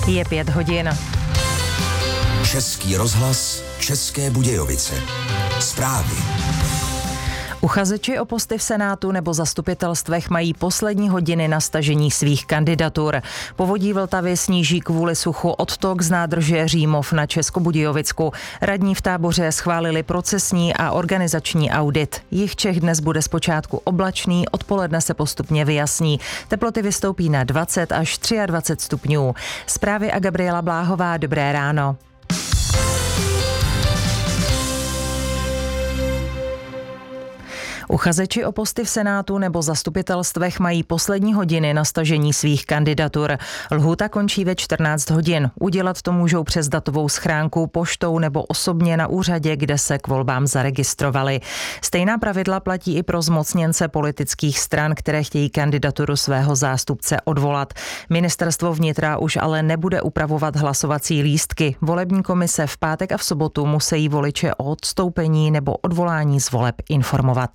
Je 5 hodin. Český rozhlas, České Budějovice. Zprávy. Uchazeči o posty v Senátu nebo zastupitelstvech mají poslední hodiny na stažení svých kandidatur. Povodí Vltavy sníží kvůli suchu odtok z nádrže Římov na Českobudějovicku. Radní v Táboře schválili procesní a organizační audit. Jih Čech dnes bude zpočátku oblačný, odpoledne se postupně vyjasní. Teploty vystoupí na 20 až 23 stupňů. Zprávy a Gabriela Bláhová, dobré ráno. Uchazeči o posty v Senátu nebo zastupitelstvech mají poslední hodiny na stažení svých kandidatur. Lhůta končí ve 14 hodin. Udělat to můžou přes datovou schránku, poštou nebo osobně na úřadě, kde se k volbám zaregistrovali. Stejná pravidla platí i pro zmocněnce politických stran, které chtějí kandidaturu svého zástupce odvolat. Ministerstvo vnitra už ale nebude upravovat hlasovací lístky. Volební komise v pátek a v sobotu musí voliče o odstoupení nebo odvolání z voleb informovat.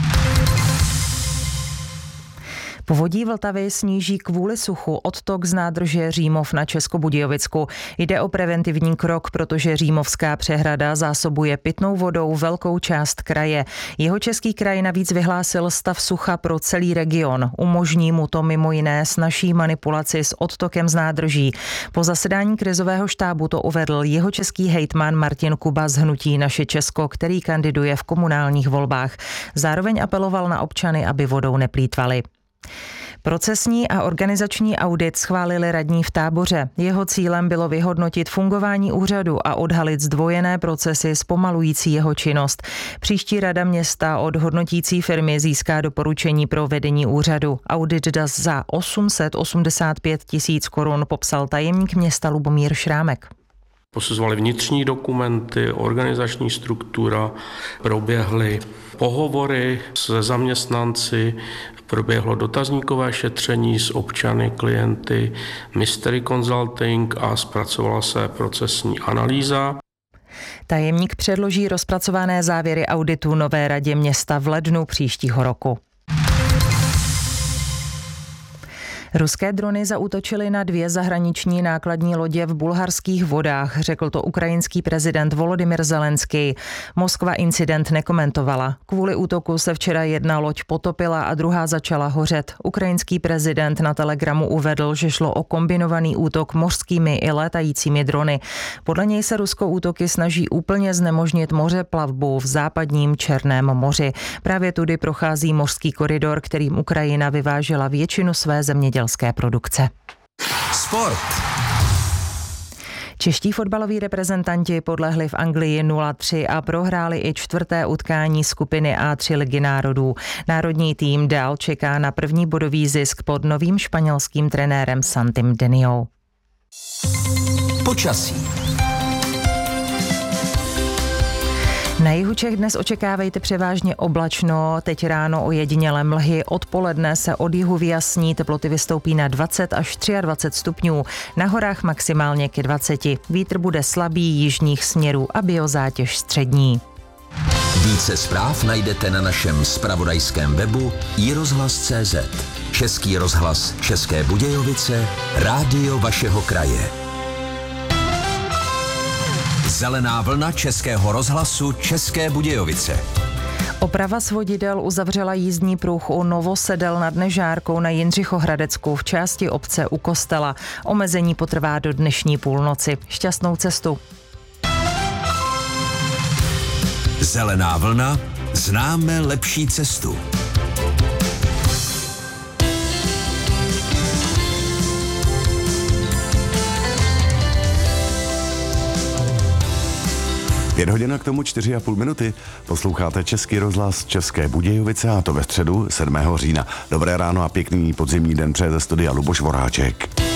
Povodí Vltavy sníží kvůli suchu odtok z nádrže Římov na Českobudějovicku. Jde o preventivní krok, protože Římovská přehrada zásobuje pitnou vodou velkou část kraje. Jihočeský kraj navíc vyhlásil stav sucha pro celý region. Umožní mu to mimo jiné snazší manipulaci s odtokem z nádrží. Po zasedání krizového štábu to uvedl jihočeský hejtman Martin Kuba z hnutí Naše Česko, který kandiduje v komunálních volbách. Zároveň apeloval na občany, aby vodou neplýtvali. Procesní a organizační audit schválili radní v Táboře. Jeho cílem bylo vyhodnotit fungování úřadu a odhalit zdvojené procesy zpomalující jeho činnost. Příští rada města od hodnotící firmy získá doporučení pro vedení úřadu. Audit za 885 000 korun popsal tajemník města Lubomír Šrámek. Posuzovali vnitřní dokumenty, organizační struktura, proběhly pohovory se zaměstnanci, proběhlo dotazníkové šetření s občany, klienty, mystery consulting a zpracovala se procesní analýza. Tajemník předloží rozpracované závěry auditu nové radě města v lednu příštího roku. Ruské drony zaútočily na 2 zahraniční nákladní lodě v bulharských vodách, řekl to ukrajinský prezident Volodymyr Zelenský. Moskva incident nekomentovala. Kvůli útoku se včera jedna loď potopila a druhá začala hořet. Ukrajinský prezident na Telegramu uvedl, že šlo o kombinovaný útok mořskými i létajícími drony. Podle něj se Rusko útoky snaží úplně znemožnit mořeplavbu v západním Černém moři. Právě tudy prochází mořský koridor, kterým Ukrajina vyvážela většinu své zemědělské produkce. Sport. Čeští fotbaloví reprezentanti podlehli v Anglii 0-3 a prohráli i 4. utkání skupiny A3 Ligy národů. Národní tým dál čeká na první bodový zisk pod novým španělským trenérem Santim Deniou. Počasí. Na jihu Čech dnes očekávejte převážně oblačno, teď ráno ojedinělé mlhy, odpoledne se od jihu vyjasní, teploty vystoupí na 20 až 23 stupňů, na horách maximálně ke 20. Vítr bude slabý jižních směrů a biozátěž střední. Více zpráv najdete na našem zpravodajském webu iRozhlas.cz. Český rozhlas České Budějovice, rádio vašeho kraje. Zelená vlna Českého rozhlasu České Budějovice. Oprava svodidel uzavřela jízdní pruh u Novosedel nad Nežárkou na Jindřichohradecku v části obce u kostela. Omezení potrvá do dnešní půlnoci. Šťastnou cestu. Zelená vlna, známe lepší cestu. Pět hodin k tomu 4,5 minuty. Posloucháte Český rozhlas České Budějovice a to ve středu 7. října. Dobré ráno a pěkný podzimní den přeje ze studia Luboš Voráček.